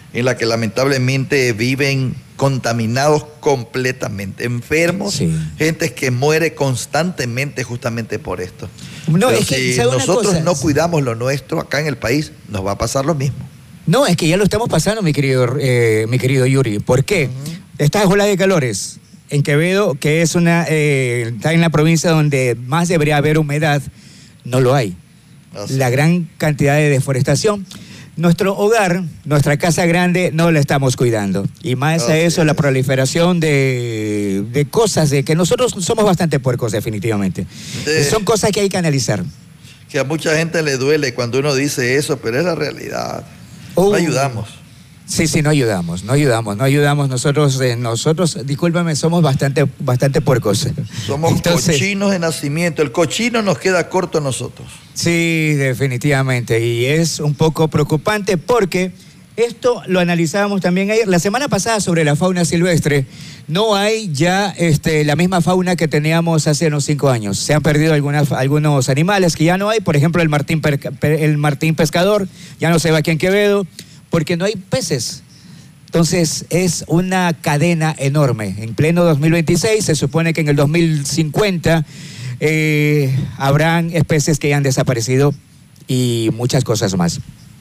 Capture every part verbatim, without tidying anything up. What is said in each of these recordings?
en la que lamentablemente viven contaminados completamente, enfermos, sí. Gente que muere constantemente justamente por esto. No, Pero es que, si nosotros cosa, no cuidamos lo nuestro acá en el país, nos va a pasar lo mismo. No, es que ya lo estamos pasando, mi querido, eh, mi querido Yuri. ¿Por qué? Uh-huh. Esta ola de calores en Quevedo, que es una eh, está en la provincia donde más debería haber humedad, no lo hay. Así. La gran cantidad de deforestación. Nuestro hogar, nuestra casa grande, no la estamos cuidando. Y más Así a eso, es. la proliferación de, de cosas, de que nosotros somos bastante puercos, definitivamente. De, Son cosas que hay que analizar. Que a mucha gente le duele cuando uno dice eso, pero es la realidad. Uh, no ayudamos. Sí, sí, no ayudamos, no ayudamos, no ayudamos. Nosotros, eh, nosotros, discúlpame, somos bastante, bastante puercos. Somos Entonces, cochinos de nacimiento. El cochino nos queda corto a nosotros. Sí, definitivamente. Y es un poco preocupante porque esto lo analizábamos también ayer. La semana pasada sobre la fauna silvestre, no hay ya este, la misma fauna que teníamos hace unos cinco años. Se han perdido algunas, algunos animales que ya no hay. Por ejemplo, el martín, el martín pescador, ya no se va aquí en Quevedo, porque no hay peces. Entonces es una cadena enorme. En pleno dos mil veintiséis se supone que en el dos mil cincuenta eh, habrán especies que ya han desaparecido y muchas cosas más.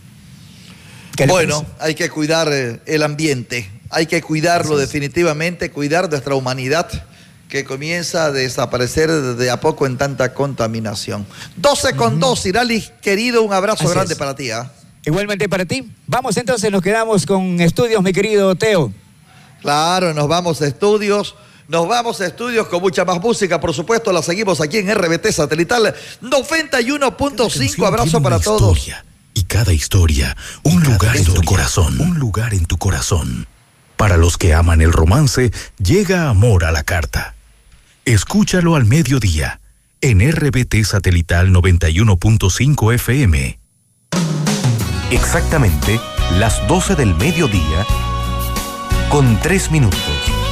Bueno, parece? Hay que cuidar el ambiente, hay que cuidarlo definitivamente, cuidar nuestra humanidad que comienza a desaparecer de a poco en tanta contaminación. doce con uh-huh. dos, Irali, querido, un abrazo Así grande es. para ti. ¿eh? Igualmente para ti. Vamos entonces, nos quedamos con estudios, mi querido Teo. Claro, nos vamos a estudios, nos vamos a estudios con mucha más música, por supuesto, la seguimos aquí en R B T Satelital noventa y uno punto cinco, abrazo para todos. Historia, y cada historia, un lugar historia, en tu corazón, un lugar en tu corazón. Para los que aman el romance, llega Amor a la Carta. Escúchalo al mediodía, en R B T Satelital noventa y uno punto cinco F M. Exactamente las doce del mediodía con tres minutos.